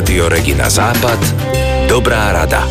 Rádio Regina Západ. Dobrá rada.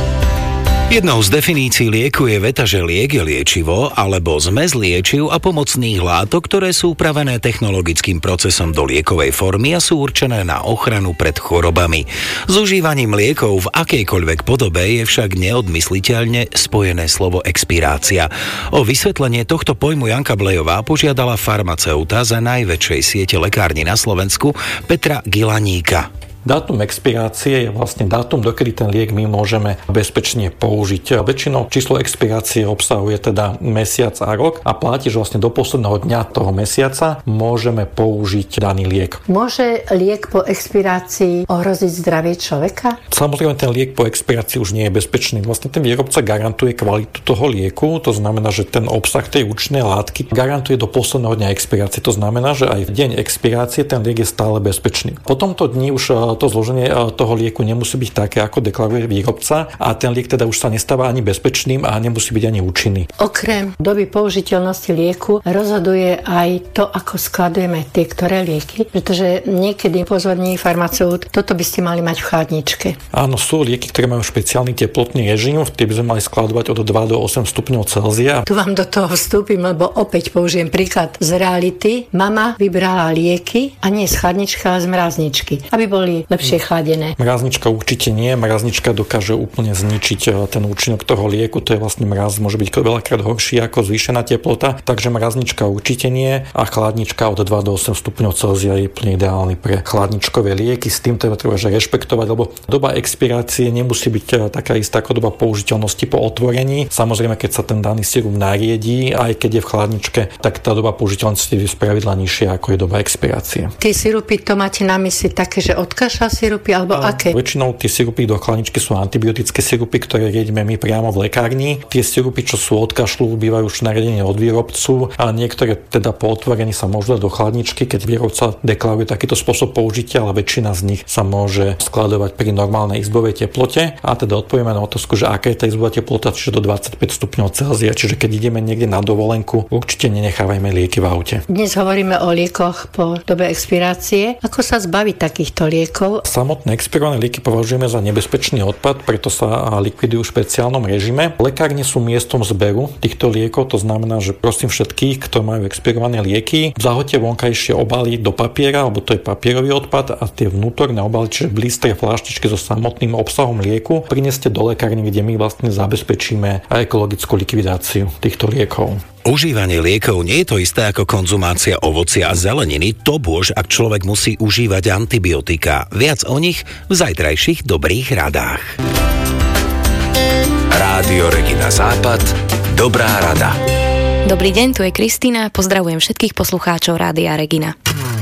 Jednou z definícií lieku je veta, že liek je liečivo alebo zmes liečiv a pomocných látok, ktoré sú upravené technologickým procesom do liekovej formy a sú určené na ochranu pred chorobami. S užívaním liekov v akejkoľvek podobe je však neodmysliteľne spojené slovo expirácia. O vysvetlenie tohto pojmu Janka Blejová požiadala farmaceuta za najväčšej siete lekární na Slovensku Petra Gilaníka. Dátum expirácie je vlastne dátum, dokedy ten liek my môžeme bezpečne použiť. Väčšinou číslo expirácie obsahuje teda mesiac a rok a platí, že vlastne do posledného dňa toho mesiaca môžeme použiť daný liek. Môže liek po expirácii ohroziť zdravie človeka? Samozrejme, ten liek po expirácii už nie je bezpečný. Vlastne ten výrobca garantuje kvalitu toho lieku, to znamená, že ten obsah tej účinnej látky garantuje do posledného dňa expirácie. To znamená, že aj v deň expirácie ten liek je stále bezpečný. Po tomto dni už to zloženie toho lieku nemusí byť také, ako deklaruje výrobca a ten liek teda už sa nestáva ani bezpečným a nemusí byť ani účinný. Okrem doby použiteľnosti lieku rozhoduje aj to, ako skladujeme tie ktoré lieky, pretože niekedy pozorní farmaceut, toto by ste mali mať v chladničke. Áno, sú lieky, ktoré majú špeciálny teplotný režim, tie by sme mali skladovať od 2 do 8 stupňov Celzia. Tu vám do toho vstúpim, lebo opäť použijem príklad z reality. Mama vybrala lieky a nie z chladničky, ale z mrazničky, aby boli lepšie chladené. Mraznička určite nie. Mraznička dokáže úplne zničiť ten účinok toho lieku. To je vlastne mraz, môže byť veľakrát horší ako zvýšená teplota. Takže mraznička určite nie a chladnička od 2 do 8 stupňov Celzia je úplne ideálny pre chladničkové lieky. S tým treba rešpektovať, lebo doba expirácie nemusí byť taká istá ako doba použiteľnosti po otvorení. Samozrejme, keď sa ten daný sirup nariedí, aj keď je v chladničke, tak tá doba použiteľnosti je spravidla nižšia ako je doba expirácie. Tie sirupy, to máte na mysli také, že odkašľa sirupy alebo aké? Väčšinou tie sirupy do chladničky sú antibiotické sirupy, ktoré riedime my priamo v lekárni. Tie sirupy, čo sú od kašľu, bývajú už nariadenie od výrobcu a niektoré teda po otvorení sa môžu dať do chladničky, keď výrobca deklaruje takýto spôsob použitia, ale väčšina z nich sa môže skladovať pri normálnej izbovej teplote. A teda odpovieme na otázku, že aká je tá izbová teplota, čiže do 25 stupňov Celzia, čiže keď ideme niekde na dovolenku, určite nenechávajme lieky v aute. Dnes hovoríme o liekoch po dobe expirácie. Ako sa zbaviť takýchto liekov? Samotné expirované lieky považujeme za nebezpečný odpad, preto sa likvidujú v špeciálnom režime. Lekárne sú miestom zberu týchto liekov, to znamená, že prosím všetkých, kto majú expirované lieky, zahoďte vonkajšie obaly do papiera, alebo to je papierový odpad a tie vnútorné obaly, čiže blístre fľaštičky so samotným obsahom lieku, prineste do lekárne, kde my vlastne zabezpečíme ekologickú likvidáciu týchto liekov. Užívanie liekov nie je to isté ako konzumácia ovocia a zeleniny, to bož, ak človek musí užívať antibiotika. Viac o nich v zajtrajších dobrých radách. Rádio Regina Západ. Dobrá rada. Dobrý deň, tu je Kristína. Pozdravujem všetkých poslucháčov Rádia Regina.